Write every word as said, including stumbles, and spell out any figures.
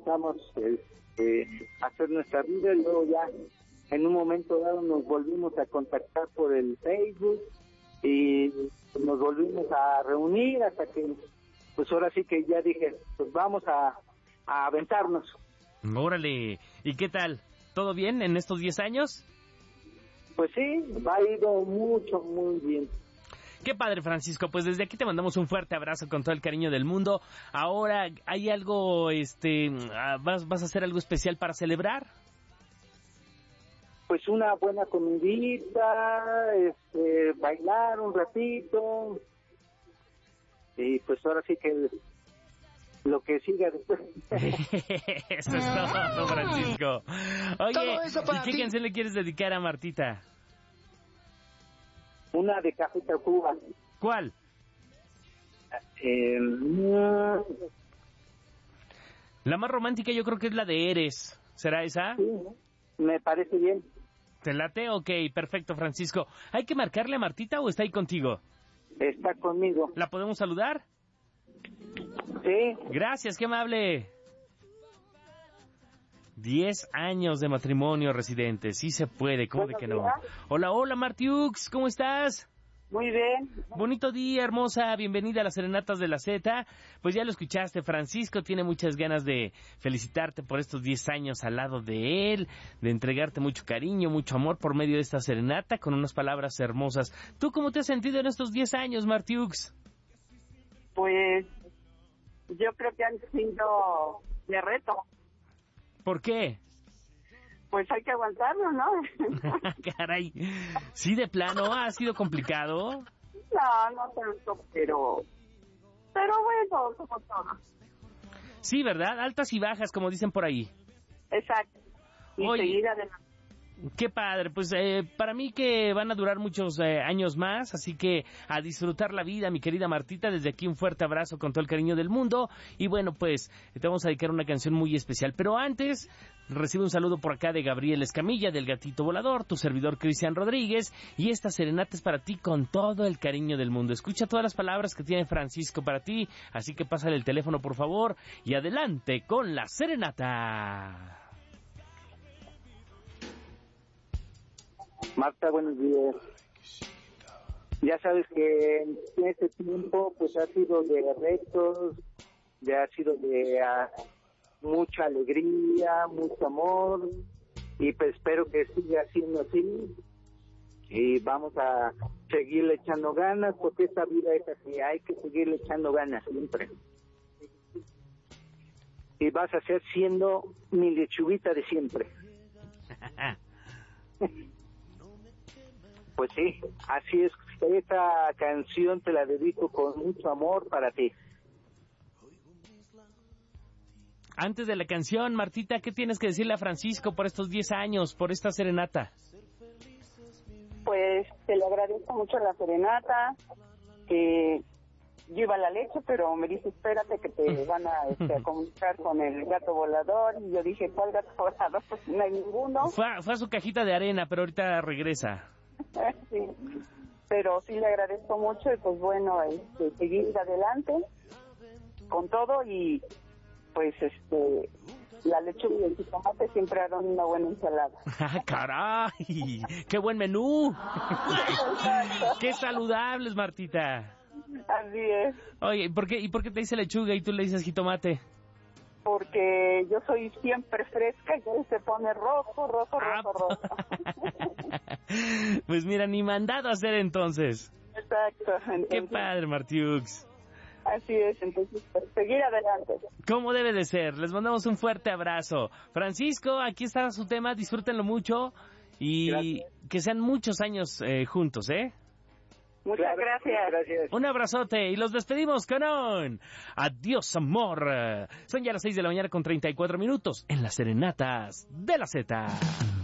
empezamos este, a hacer nuestra vida y luego ya en un momento dado nos volvimos a contactar por el Facebook y nos volvimos a reunir hasta que, pues ahora sí que ya dije, pues vamos a, a aventarnos. Órale, ¿y qué tal? ¿Todo bien en estos diez años? Pues sí, ha ido mucho, muy bien. Qué padre, Francisco, pues desde aquí te mandamos un fuerte abrazo con todo el cariño del mundo. Ahora, ¿hay algo, este, vas, vas a hacer algo especial para celebrar? Pues una buena comidita, este, bailar un ratito, y pues ahora sí que lo que siga después. Eso es todo, Francisco. Oye, ¿y qué ti? canción le quieres dedicar a Martita? Una de Café Tacuba. ¿Cuál? Eh, no. La más romántica yo creo que es la de Eres. ¿Será esa? Sí, me parece bien. ¿Te late? Ok, perfecto, Francisco. ¿Hay que marcarle a Martita o está ahí contigo? Está conmigo. ¿La podemos saludar? Sí. Gracias, qué amable. Diez años de matrimonio, Residente. Sí se puede, ¿cómo de que no? Hola, hola, Martiux, ¿cómo estás? Muy bien. Bonito día, hermosa. Bienvenida a las Serenatas de la Z. Pues ya lo escuchaste, Francisco tiene muchas ganas de felicitarte por estos diez años al lado de él, de entregarte mucho cariño, mucho amor por medio de esta serenata con unas palabras hermosas. ¿Tú cómo te has sentido en estos diez años, Martiux? Pues yo creo que han sido de reto. ¿Por qué? Pues hay que aguantarlo, ¿no? Caray, sí, de plano, ¿ha sido complicado? No, no tanto, pero... Pero bueno, como todo. Sí, ¿verdad? Altas y bajas, como dicen por ahí. Exacto. Y Oye, seguir adelante. Qué padre, pues eh, para mí que van a durar muchos eh, años más, así que a disfrutar la vida, mi querida Martita, desde aquí un fuerte abrazo con todo el cariño del mundo, y bueno, pues te vamos a dedicar una canción muy especial, pero antes recibe un saludo por acá de Gabriel Escamilla, del Gatito Volador, tu servidor Cristian Rodríguez, y esta serenata es para ti con todo el cariño del mundo. Escucha todas las palabras que tiene Francisco para ti, así que pásale el teléfono por favor, y adelante con la serenata. Marta, buenos días. Ya sabes que en este tiempo pues ha sido de retos, ya ha sido de uh, mucha alegría, mucho amor, y pues espero que siga siendo así, y vamos a seguirle echando ganas, porque esta vida es así, hay que seguirle echando ganas siempre. Y vas a ser siendo mi lechuguita de siempre. Pues sí, así es. Esta canción te la dedico con mucho amor para ti. Antes de la canción, Martita, ¿qué tienes que decirle a Francisco por estos diez años, por esta serenata? Pues te le agradezco mucho la serenata, que yo iba a la leche, pero me dice, espérate que te van a, este, a comunicar con el gato volador, y yo dije, ¿cuál gato volador? Pues no hay ninguno. Fue a, fue a su cajita de arena, pero ahorita regresa. Sí, pero sí le agradezco mucho, y pues bueno, este, seguir adelante con todo, y pues este la lechuga y el jitomate siempre harán una buena ensalada. ¡Caray! ¡Qué buen menú! ¡Qué saludables, Martita! Así es. Oye, ¿por qué, ¿y por qué te dice lechuga y tú le dices jitomate? Porque yo soy siempre fresca y él se pone rojo, rojo, ah, rojo, rojo. Pues mira, ni mandado a hacer entonces. Exacto. Entonces, qué padre, Martiux. Así es, entonces pues, seguir adelante. Como debe de ser. Les mandamos un fuerte abrazo. Francisco, aquí está su tema, disfrútenlo mucho y gracias. Que sean muchos años eh, juntos, ¿eh? Muchas claro, gracias. gracias. Un abrazote y los despedimos con un adiós, amor. Son ya las seis de la mañana con treinta y cuatro minutos en las Serenatas de la Z.